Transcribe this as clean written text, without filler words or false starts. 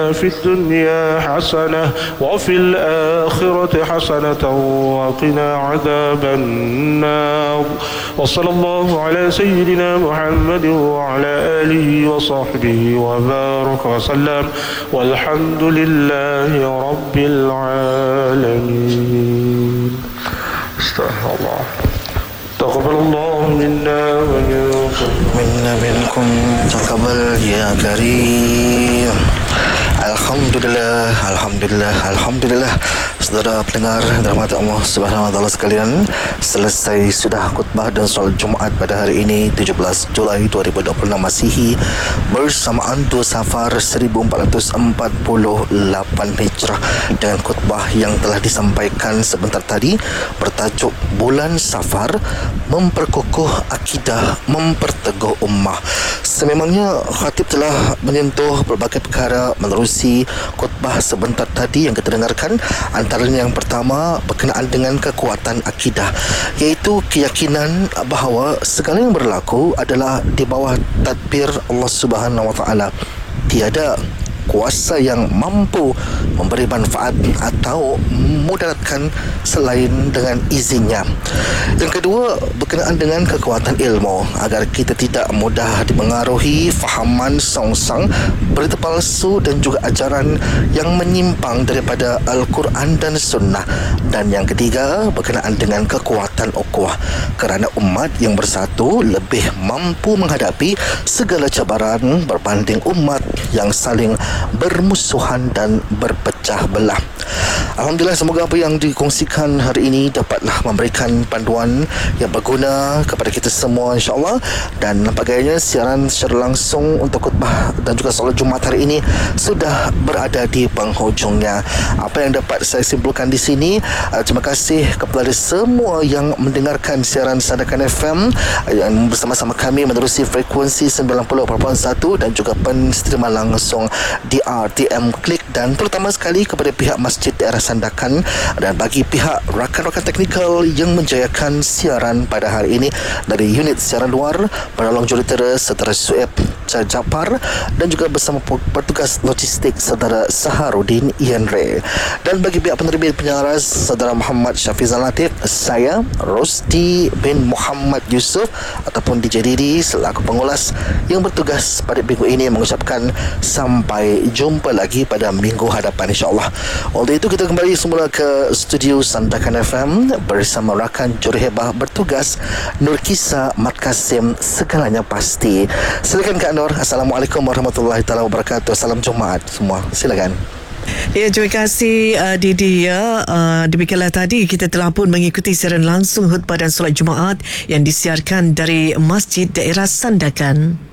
في الدنيا حسنة وفي الآخرة حسنة وقنا عذاب النار. وصلى الله على سيدنا محمد وعلى آله وصحبه وبارك وسلم والحمد لله رب العالمين. استغفر الله. تقبل الله منا ومنكم تقبل يا كريم. Alhamdulillah, Alhamdulillah, Alhamdulillah. Saudara pendengar dirahmati Allah Subhanahu wa taala sekalian, selesai sudah khutbah dan solat Jumaat pada hari ini 17 Julai 2026 Masihi bersamaan 2 Safar 1448 Hijrah, dengan khutbah yang telah disampaikan sebentar tadi bertajuk Bulan Safar Memperkokoh Akidah, Memperteguh Ummah. Sememangnya khatib telah menyentuh berbagai perkara menerusi khutbah sebentar tadi yang kita dengarkan. Antaranya yang pertama berkenaan dengan kekuatan akidah, iaitu keyakinan bahawa segala yang berlaku adalah di bawah tadbir Allah Subhanahu wa taala. Tiada kuasa yang mampu memberi manfaat atau mudaratkan selain dengan izinnya. Yang kedua berkenaan dengan kekuatan ilmu, agar kita tidak mudah dipengaruhi fahaman songsang, berita palsu dan juga ajaran yang menyimpang daripada Al-Quran dan Sunnah. Dan yang ketiga berkenaan dengan kekuatan ukhuwah, kerana umat yang bersatu lebih mampu menghadapi segala cabaran berbanding umat yang saling bermusuhan dan berpecah belah. Alhamdulillah, semoga apa yang dikongsikan hari ini dapatlah memberikan panduan yang berguna kepada kita semua, insya-Allah. Dan nampak gayanya siaran secara langsung untuk khutbah dan juga solat Jumaat hari ini sudah berada di penghujungnya. Apa yang dapat saya simpulkan di sini, terima kasih kepada semua yang mendengarkan siaran Sandakan FM yang bersama-sama kami menerusi frekuensi 90.1 dan juga penstreaman langsung di RTM Klik, dan terutama sekali kepada pihak Masjid Daerah Sandakan dan bagi pihak rakan-rakan teknikal yang menjayakan siaran pada hari ini dari unit siaran luar, penolong jurutera Saudara Sueb Jafar, dan juga bersama petugas logistik Saudara Saharudin Ianre, dan bagi pihak penerbit penyaras Saudara Muhammad Syafizal Latif, saya Rosti bin Muhammad Yusuf ataupun DJ Didi selaku pengulas yang bertugas pada minggu ini mengucapkan sampai jumpa lagi pada minggu hadapan, insya-Allah. Oleh itu kita kembali semula ke studio Sandakan FM bersama rakan juruhebah bertugas Nur Kisah Mat Kasim, segalanya pasti. Silakan Kak Nur. Assalamualaikum warahmatullahi taala wabarakatuh. Salam Jumaat semua. Silakan. Ya, terima kasih Didi ya. Demikianlah tadi kita telah pun mengikuti siaran langsung khutbah dan solat Jumaat yang disiarkan dari Masjid Daerah Sandakan.